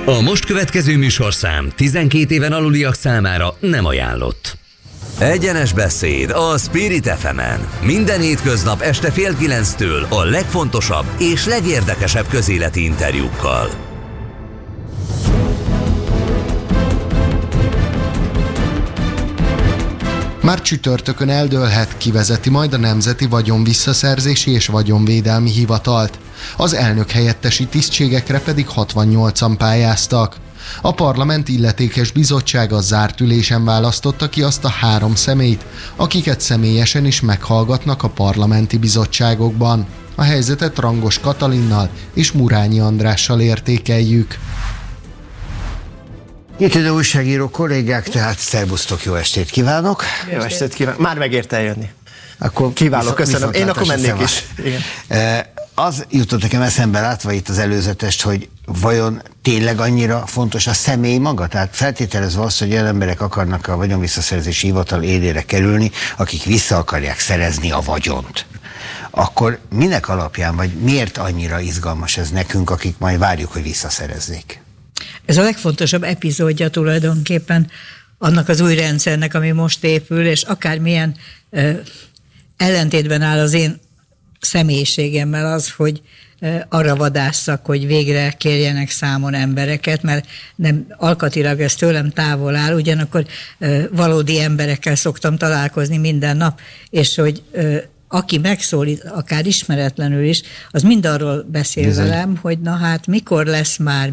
A most következő műsorszám 12 éven aluliak számára nem ajánlott. Egyenes beszéd a Spirit FM-en. Minden hétköznap este 8:30 a legfontosabb és legérdekesebb közéleti interjúkkal. Már csütörtökön eldőlhet, ki vezeti majd a Nemzeti Vagyonvisszaszerzési és Vagyonvédelmi Hivatalt. Az elnök helyettesi tisztségekre pedig 68-an pályáztak. A parlament illetékes bizottsága zárt ülésen választotta ki azt a 3 személyt, akiket személyesen is meghallgatnak a parlamenti bizottságokban. A helyzetet Rangos Katalinnal és Murányi Andrással értékeljük. Kitűnő újságíró kollégák, tehát szervusztok, jó estét kívánok! Jó estét kívánok! Már megérte eljönni. Akkor kiváló, köszönöm. Én akkor mennék is. Igen. Az jutott nekem eszembe látva itt az előzetest, hogy vajon tényleg annyira fontos a személy maga? Tehát feltételezve azt, hogy olyan emberek akarnak a Vagyonvisszaszerzési Hivatal élére kerülni, akik vissza akarják szerezni a vagyont. Akkor minek alapján, vagy miért annyira izgalmas ez nekünk, akik majd várjuk, hogy visszaszerezzék? Ez a legfontosabb epizódja tulajdonképpen annak az új rendszernek, ami most épül, és akármilyen ellentétben áll az én személyiségemmel az, hogy arra vadásszak, hogy végre kérjenek számon embereket, mert nem alkatilag ez tőlem távol áll, ugyanakkor valódi emberekkel szoktam találkozni minden nap, és hogy aki megszólít, akár ismeretlenül is, az mind arról beszél velem, hogy na hát mikor lesz már,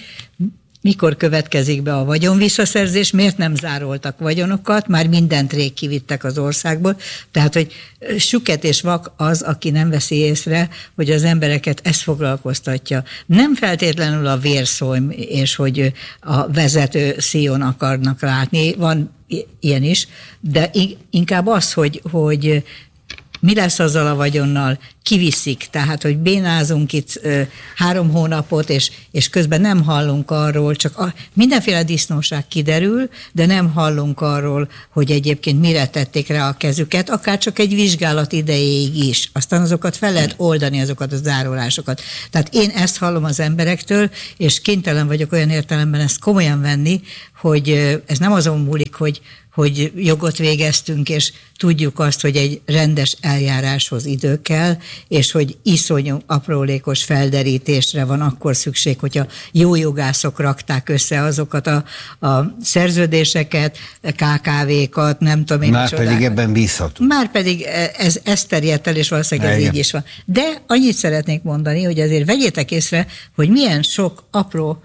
mikor következik be a vagyonvisszaszerzés, miért nem zároltak vagyonokat, már mindent rég kivittek az országból. Tehát, hogy süket és vak az, aki nem veszi észre, hogy az embereket ez foglalkoztatja. Nem feltétlenül a vérszolym, és hogy a vezető szíjon akarnak látni, van ilyen is, de inkább az, hogy mi lesz azzal a vagyonnal, kiviszik, tehát, hogy bénázunk itt 3 hónapot, és közben nem hallunk arról, csak mindenféle disznóság kiderül, de nem hallunk arról, hogy egyébként mire tették rá a kezüket, akár csak egy vizsgálat idejéig is. Aztán azokat fel lehet oldani, azokat a zárolásokat. Tehát én ezt hallom az emberektől, és kénytelen vagyok olyan értelemben ezt komolyan venni, hogy ez nem azon múlik, hogy jogot végeztünk, és tudjuk azt, hogy egy rendes eljáráshoz idő kell, és hogy iszonyú aprólékos felderítésre van akkor szükség, hogyha jó jogászok rakták össze azokat a szerződéseket, KKV-kat, nem tudom én. Már pedig ebben bízhatunk. Már pedig ez terjedt el, és valószínűleg ez így is van. De annyit szeretnék mondani, hogy azért vegyétek észre, hogy milyen sok apró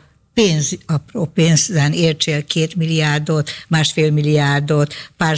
pénzen értsél 2 milliárdot, 1,5 milliárdot,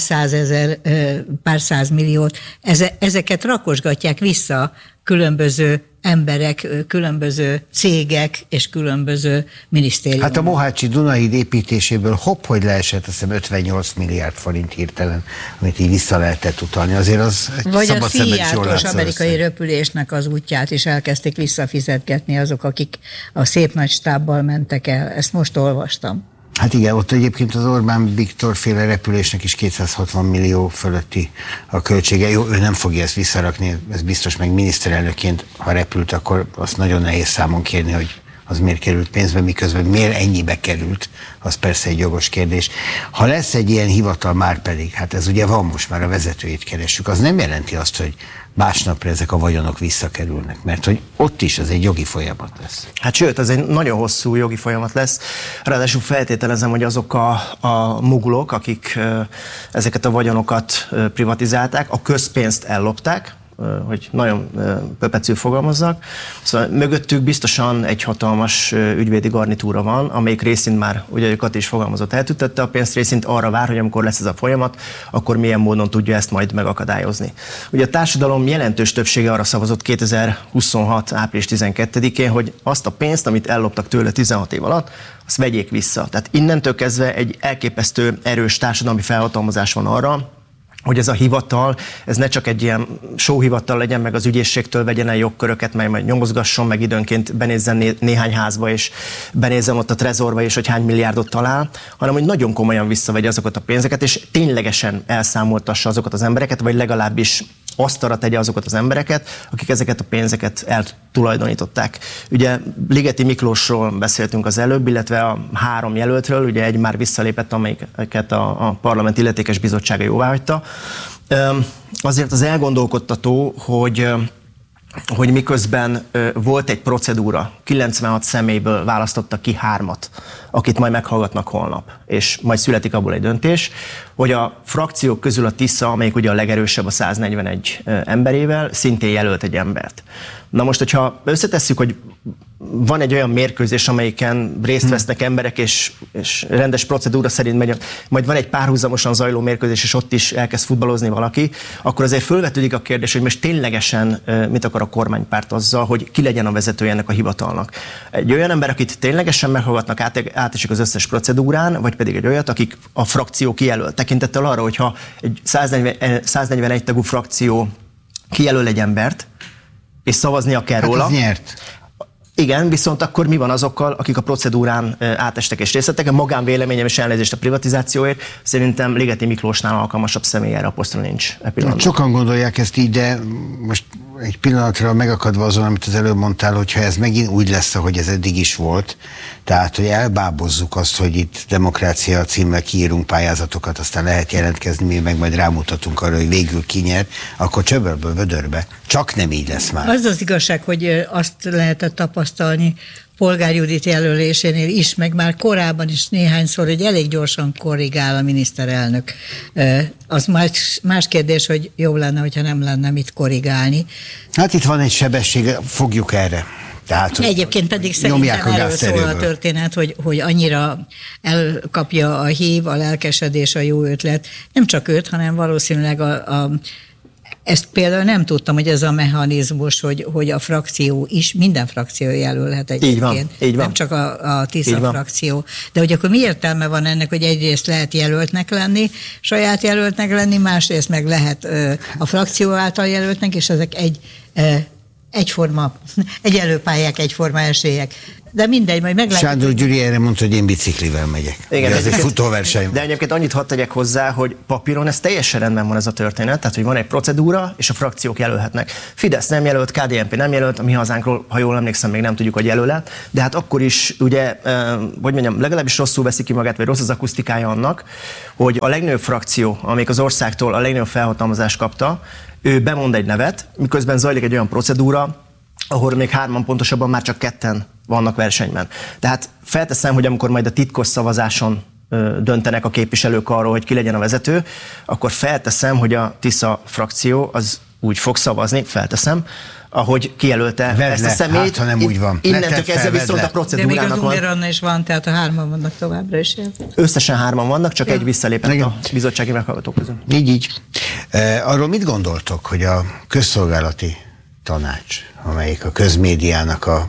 pár százmilliót, ezeket rakosgatják vissza különböző emberek, különböző cégek és különböző minisztériumok. Hát a Mohácsi Dunahíd építéséből hogy leesett, azt hiszem 58 milliárd forint hirtelen, amit így vissza lehetett utalni. Azért az vagy szabad szemben is jól az amerikai repülésnek az útját is elkezdték visszafizetgetni azok, akik a szép nagy stábbal mentek el. Ezt most olvastam. Hát igen, ott egyébként az Orbán Viktor féle repülésnek is 260 millió fölötti a költsége. Jó, ő nem fogja ezt visszarakni, ez biztos, meg miniszterelnökként, ha repült, akkor azt nagyon nehéz számon kérni, hogy az miért került pénzbe, miközben miért ennyibe került, az persze egy jogos kérdés. Ha lesz egy ilyen hivatal, már pedig, hát ez ugye van, most már a vezetőjét keressük, az nem jelenti azt, hogy másnapra ezek a vagyonok visszakerülnek, mert hogy ott is ez egy jogi folyamat lesz. Hát sőt, ez egy nagyon hosszú jogi folyamat lesz. Ráadásul feltételezem, hogy azok a mugulok, akik ezeket a vagyonokat privatizálták, a közpénzt ellopták, hogy nagyon pöpecül fogalmazzak. Szóval mögöttük biztosan egy hatalmas ügyvédi garnitúra van, amelyik részint már, ugye Kati is fogalmazott, eltüntette a pénzt, részint arra vár, hogy amikor lesz ez a folyamat, akkor milyen módon tudja ezt majd megakadályozni. Ugye a társadalom jelentős többsége arra szavazott 2026. április 12-én, hogy azt a pénzt, amit elloptak tőle 16 év alatt, azt vegyék vissza. Tehát innentől kezdve egy elképesztő erős társadalmi felhatalmazás van arra, hogy ez a hivatal, ez ne csak egy ilyen sóhivatal legyen, meg az ügyészségtől vegyen el jogköröket, mely majd nyomozgasson, meg időnként benézzen néhány házba, és benézzen ott a trezorba, és hogy hány milliárdot talál, hanem hogy nagyon komolyan visszavegye azokat a pénzeket, és ténylegesen elszámoltassa azokat az embereket, vagy legalábbis asztalra tegye azokat az embereket, akik ezeket a pénzeket eltulajdonították. Ugye Ligeti Miklósról beszéltünk az előbb, illetve a 3 jelöltről, ugye egy már visszalépett, amelyiket a parlament illetékes bizottsága jóváhagyta. Azért az elgondolkodtató, hogy miközben volt egy procedúra, 96 személyből választottak ki 3-at, akit majd meghallgatnak holnap, és majd születik abból egy döntés, hogy a frakciók közül a Tisza, amelyik ugye a legerősebb a 141 emberével, szintén jelölt egy embert. Na most, hogyha összetesszük, hogy van egy olyan mérkőzés, amelyiken részt vesznek emberek, és rendes procedúra szerint megy, majd van egy párhuzamosan zajló mérkőzés, és ott is elkezd futballozni valaki, akkor azért fölvetődik a kérdés, hogy most ténylegesen mit akar a kormánypárt azzal, hogy ki legyen a vezetője ennek a hivatalnak. Egy olyan ember, akit ténylegesen meghallgatnak, átesik az összes procedúrán, vagy pedig egy olyat, akik a frakció kijelöl. Tekintettel arra, hogyha egy 141 tagú frakció kijelöl egy embert, és szavaznia kell róla. Hát az nyert. Igen, viszont akkor mi van azokkal, akik a procedúrán átestek és részt vettek? A magánvéleményem és elnézést a privatizációért, szerintem Ligeti Miklósnál alkalmasabb személy erre a posztra nincs. Sokan gondolják ezt így, de most egy pillanatra megakadva azon, amit az előbb mondtál, hogyha ez megint úgy lesz, ahogy ez eddig is volt, tehát, hogy elbábozzuk azt, hogy itt demokrácia címmel kiírunk pályázatokat, aztán lehet jelentkezni, mi meg majd rámutatunk arra, hogy végül kinyer, akkor csöbörből vödörbe. Csak nem így lesz már. Az az igazság, hogy azt lehetett tapasztalni Polgár Judit jelölésénél is, meg már korábban is néhányszor, hogy elég gyorsan korrigál a miniszterelnök. Az más kérdés, hogy jobb lenne, hogyha nem lenne mit korrigálni. Hát itt van egy sebesség, fogjuk erre. Tehát, egyébként pedig szerintem erről szól a történet, hogy annyira elkapja a hív, a lelkesedés, a jó ötlet. Nem csak őt, hanem valószínűleg ezt például nem tudtam, hogy ez a mechanizmus, hogy a frakció is, minden frakció jelölhet egyébként. Így van. Nem csak a Tisza frakció. De hogy akkor mi értelme van ennek, hogy egyrészt lehet jelöltnek lenni, saját jelöltnek lenni, másrészt meg lehet a frakció által jelöltnek, és ezek egyforma, egyenlő egyforma esélyek. De mindegy, majd meglátjuk. Sándor Gyuri erre mondta, hogy én biciklivel megyek. Igen, ez egy futóverseny. De egyébként annyit hadd tegyek hozzá, hogy papíron ez teljesen rendben van ez a történet, tehát hogy van egy procedúra, és a frakciók jelölhetnek. Fidesz nem jelölt, KDNP nem jelölt, a Mi Hazánkról, ha jól emlékszem, még nem tudjuk, hogy jelöl-e, de hát akkor is ugye, hogy mondjam, legalábbis rosszul veszi ki magát, vagy rossz az akusztikája annak, hogy a legnagyobb frakció, amelyik az országtól a legnagyobb felhatalmazást kapta, ő bemond egy nevet, miközben zajlik egy olyan procedúra, ahol még 3-an, pontosabban már csak 2-en vannak versenyben. Tehát felteszem, hogy amikor majd a titkos szavazáson döntenek a képviselők arról, hogy ki legyen a vezető, akkor felteszem, hogy a Tisza frakció az úgy fog szavazni, felteszem, ahogy kijelölte ezt a személyt. Hát, ha nem úgy van. Innentől kezdve viszont a procedúrának van. De még az Unger Anna is van, tehát a 3-an vannak továbbra is. Összesen 3-an vannak, csak egy visszalépett a bizottsági meghallgatók közül. Így. Arról mit gondoltok, hogy a közszolgálati tanács, amelyik a közmédiának a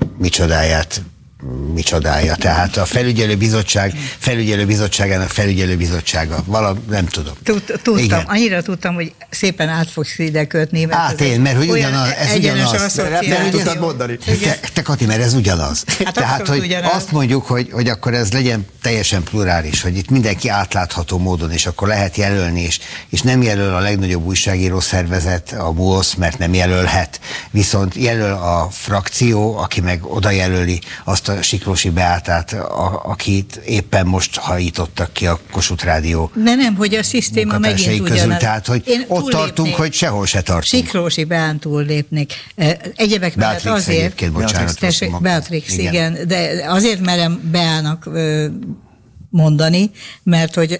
micsodája, tehát a felügyelőbizottságának felügyelőbizottsága, nem tudom. Tudtam, igen. Annyira tudtam, hogy szépen át fogsz ide kötni. Mert hogy ugyanaz, ez ugyanaz. Nem tudtad mondani. Te Kati, mert ez ugyanaz. Hát tehát, hogy ugyanaz. Azt mondjuk, hogy akkor ez legyen teljesen plurális, hogy itt mindenki átlátható módon, és akkor lehet jelölni, és nem jelöl a legnagyobb újságíró szervezet, a BUOSZ, mert nem jelölhet, viszont jelöl a frakció, aki meg oda jelöli azt a Siklósi Beátát, akit éppen most hajítottak ki a Kossuth Rádió. De nem, hogy a szisztéma megint ugyanaz. Tehát, hogy ott tartunk, hogy sehol se tartunk. Siklósi Beán túllépnék. Egyebek mellett azért... Beatrix, igen. De azért merem Beának mondani, mert hogy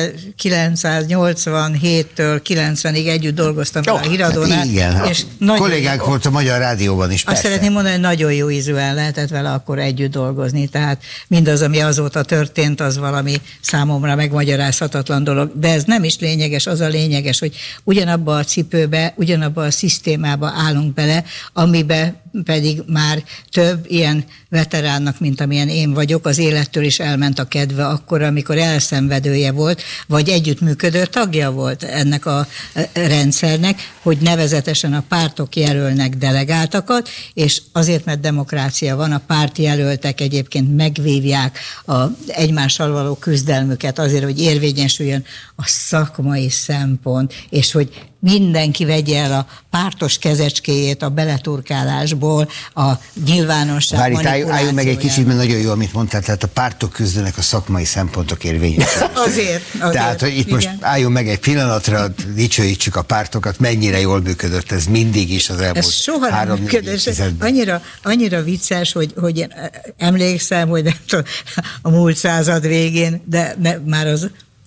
1987-től 90-ig együtt dolgoztam a Híradónál. Hát igen, és kollégánk volt a Magyar Rádióban is, azt szeretném mondani, hogy nagyon jó ízűen lehetett vele akkor együtt dolgozni, tehát mindaz, ami azóta történt, az valami számomra megmagyarázhatatlan dolog, de ez nem is lényeges, az a lényeges, hogy ugyanabba a cipőbe, ugyanabba a szisztémába állunk bele, amibe pedig már több ilyen veteránnak, mint amilyen én vagyok, az élettől is elment a kedve akkor, amikor elszenvedője volt, vagy együttműködő tagja volt ennek a rendszernek, hogy nevezetesen a pártok jelölnek delegáltakat, és azért, mert demokrácia van, a pártjelöltek egyébként megvívják egymással való küzdelmüket azért, hogy érvényesüljön a szakmai szempont, és hogy mindenki vegye el a pártos kezecskéjét a beleturkálásból, a nyilvánosság manipulációjából. Álljunk meg egy kicsit, mert nagyon jó, amit mondtál, tehát a pártok küzdenek a szakmai szempontok érvényesülésére. Azért. Tehát, hogy itt most álljunk meg egy pillanatra, dicsőítsük a pártokat, mennyire jól működött ez mindig is az elmúlt 3-4 évtizedben. Annyira vicces, hogy én emlékszem, hogy nem tudom, a múlt század végén, de már az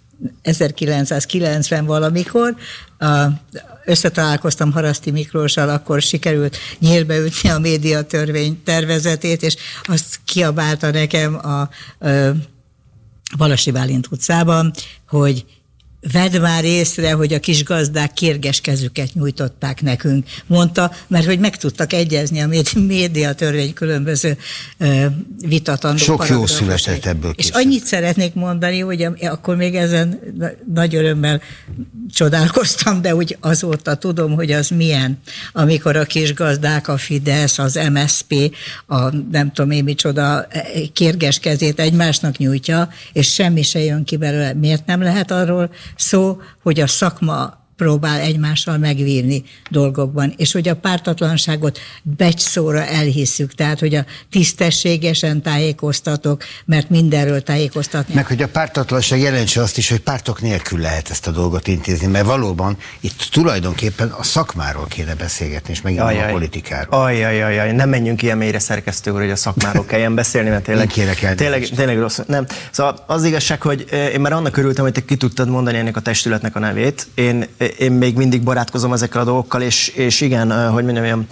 1990 valamikor, összetalálkoztam Haraszti Miklóssal, akkor sikerült nyílbe ütni a médiatörvény tervezetét, és azt kiabálta nekem a Balasi Bálint utcában, hogy vedd már észre, hogy a kis gazdák kérges kezüket nyújtották nekünk, mondta, mert hogy meg tudtak egyezni a médiatörvény különböző vitatandó sok jó született ebből. És annyit szeretnék mondani, hogy akkor még ezen nagy örömmel csodálkoztam, de úgy azóta tudom, hogy az milyen, amikor a kis gazdák, a Fidesz, az MSZP, a nem tudom én micsoda kérges kezét egymásnak nyújtja, és semmi se jön ki belőle. Miért nem lehet arról szó, hogy a szakma próbál egymással megvívni dolgokban, és hogy a pártatlanságot becsszóra elhisszük, tehát hogy a tisztességesen tájékoztatok, mert mindenről tájékoztatni. Meg hogy a pártatlanság jelentse azt is, hogy pártok nélkül lehet ezt a dolgot intézni, mert valóban itt tulajdonképpen a szakmáról kéne beszélgetni, és megint a politikáról. Ajjajajaj, nem menjünk ilyen mélyre, szerkesztő úr, hogy a szakmáról kelljen beszélni, mert tényleg rossz. Nem. Szóval az igazság, hogy én már annak örültem, hogy te ki tudtad mondani ennek a testületnek a nevét. Én még mindig barátkozom ezekkel a dolgokkal, és igen, hogy mondjam, olyan,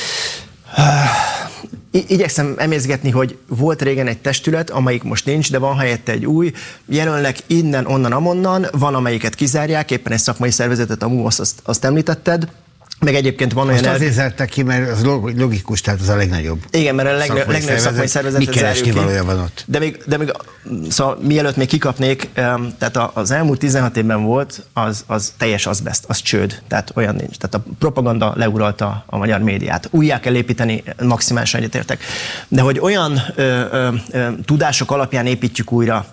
igyekszem emészgetni, hogy volt régen egy testület, amelyik most nincs, de van helyette egy új, jelenleg innen, onnan, amonnan, van amelyiket kizárják, éppen egy szakmai szervezetet, a MUOSZ, azt említetted, meg egyébként van olyan... Azért zárták ki, mert az logikus, tehát az a legnagyobb. Igen, mert a legnagyobb szakmai szervezetet zárjuk ki. Van ott? De még szóval mielőtt még kikapnék, tehát az elmúlt 16 évben volt, az teljes azbest, az csőd, tehát olyan nincs. Tehát a propaganda leuralta a magyar médiát. Újjá kell építeni, maximálisan egyetértek. De hogy olyan tudások alapján építjük újra,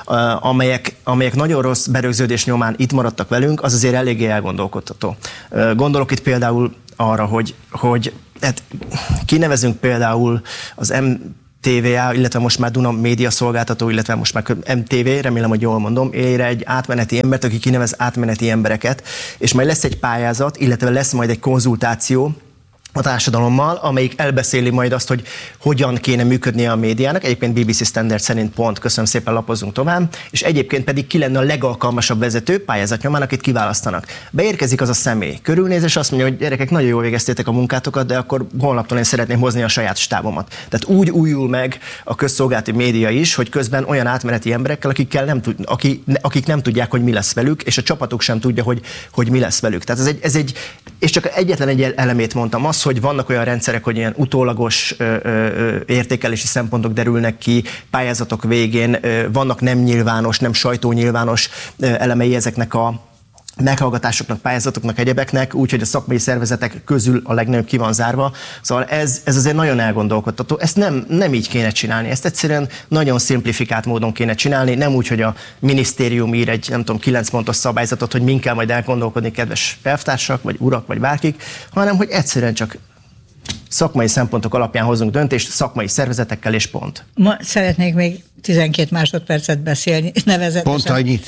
amelyek nagyon rossz berögződés nyomán itt maradtak velünk, az azért eléggé elgondolkodtató. Gondolok itt például arra, hogy hát kinevezünk például az MTVA, illetve most már Duna média szolgáltató, illetve most már MTV, remélem, hogy jól mondom, élre egy átmeneti embert, aki kinevez átmeneti embereket, és majd lesz egy pályázat, illetve lesz majd egy konzultáció a társadalommal, amelyik elbeszéli majd azt, hogy hogyan kéne működnie a médiának. Egyébként BBC Standard szerint pont, köszönöm szépen, lapozzunk tovább, és egyébként pedig ki lenne a legalkalmasabb vezető pályázat nyomán, akit kiválasztanak. Beérkezik az a személy, körülnéz, és azt mondja, hogy gyerekek, nagyon jól végeztétek a munkátokat, de akkor holnaptól én szeretném hozni a saját stábomat. Tehát úgy újul meg a közszolgálati média is, hogy közben olyan átmeneti emberekkel, akik nem tudják, hogy mi lesz velük, és a csapatuk sem tudja, hogy mi lesz velük. Tehát ez egy és csak egyetlen egy elemét mondtam, az, hogy vannak olyan rendszerek, hogy ilyen utólagos értékelési szempontok derülnek ki, pályázatok végén, vannak nem nyilvános, nem sajtónyilvános elemei ezeknek a meghallgatásoknak, pályázatoknak, egyebeknek, úgyhogy a szakmai szervezetek közül a legnagyobb ki van zárva. Szóval ez azért nagyon elgondolkodtató. Ezt nem így kéne csinálni, ezt egyszerűen nagyon szimplifikált módon kéne csinálni, nem úgy, hogy a minisztérium ír egy, nem tudom, 9 pontos szabályzatot, hogy min kell majd elgondolkodni, kedves elvtársak, vagy urak, vagy bárkik, hanem hogy egyszerűen csak szakmai szempontok alapján hozunk döntést, szakmai szervezetekkel, és pont. Ma szeretnék még 12 másodpercet beszélni, nevezetesen. Pont annyit?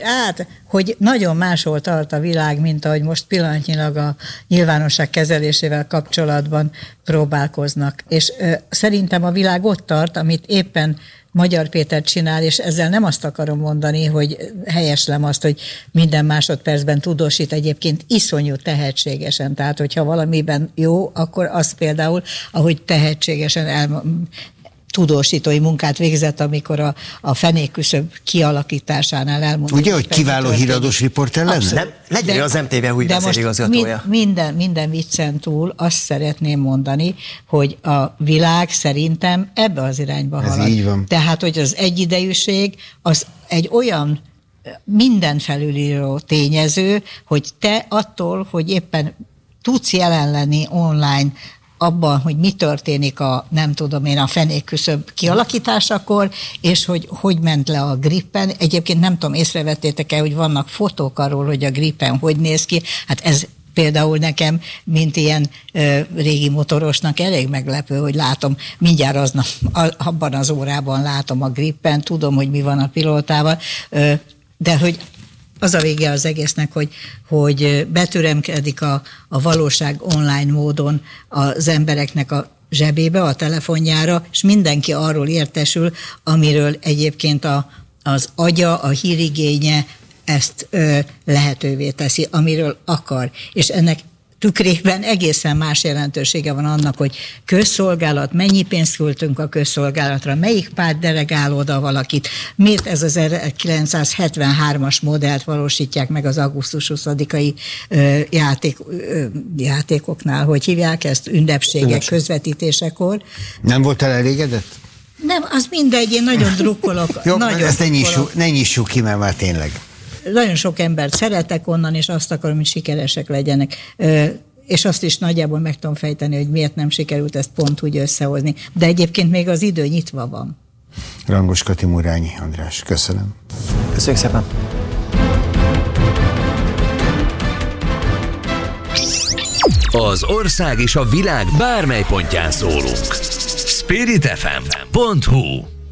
Hogy nagyon máshol tart a világ, mint ahogy most pillanatnyilag a nyilvánosság kezelésével kapcsolatban próbálkoznak. És szerintem a világ ott tart, amit éppen Magyar Péter csinál, és ezzel nem azt akarom mondani, hogy helyeslem azt, hogy minden másodpercben tudósít, egyébként iszonyú tehetségesen. Tehát, hogyha valamiben jó, akkor az például, ahogy tehetségesen tudósítói munkát végzett, amikor a fenékküszöb kialakításánál elmondta. Ugye, hogy kiváló híradós riporter lenne? Legyen az MTV új vezérigazgatója. Minden viccen túl azt szeretném mondani, hogy a világ szerintem ebbe az irányba halad. Ez így van. Tehát, hogy az egyidejűség az egy olyan minden felülíró tényező, hogy te attól, hogy éppen tudsz jelen lenni online abban, hogy mi történik a fenékküszöb kialakításakor, és hogy ment le a grippen. Egyébként nem tudom, észrevettétek-e, hogy vannak fotók arról, hogy a grippen hogy néz ki. Hát ez Például nekem, mint ilyen régi motorosnak elég meglepő, hogy látom, mindjárt aznap, abban az órában látom a grippen, tudom, hogy mi van a pilótával, de hogy az a vége az egésznek, hogy betüremkedik a valóság online módon az embereknek a zsebébe, a telefonjára, és mindenki arról értesül, amiről egyébként az agya, a hírigénye ezt lehetővé teszi, amiről akar. És ennek tükrében egészen más jelentősége van annak, hogy közszolgálat, mennyi pénzt költünk a közszolgálatra, melyik párt delegál oda valakit, miért ez az 1973-as modellt valósítják meg az augusztus 20-ai játékoknál, hogy hívják ezt, ünnepségek, közvetítésekor. Nem voltál elégedett? Nem, az mindegy, én nagyon drukkolok. Jó, ezt ne nyissuk ki, mert már tényleg. Nagyon sok embert szeretek onnan, és azt akarom, hogy sikeresek legyenek. És azt is nagyjából meg tudom fejteni, hogy miért nem sikerült ezt pont úgy összehozni. De egyébként még az idő nyitva van. Rangos Kati, Murányi András, köszönöm. Köszönjük szépen. Az ország és a világ bármely pontján szólunk. spiritfm.hu